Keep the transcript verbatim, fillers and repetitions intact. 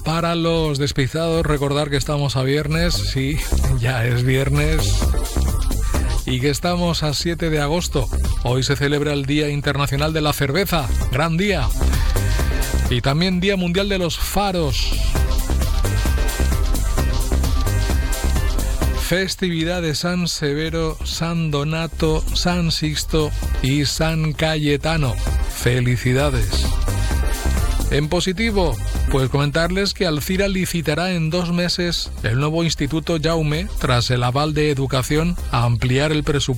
Para los despistados, recordar que estamos a viernes, sí, ya es viernes, y que estamos a siete de agosto. Hoy se celebra el Día Internacional de la Cerveza, gran día, y también Día Mundial de los Faros. Festividad de San Severo, San Donato, San Sixto y San Cayetano. Felicidades. En positivo, pues comentarles que Alcira licitará en dos meses el nuevo Instituto Jaume tras el aval de Educación a ampliar el presupuesto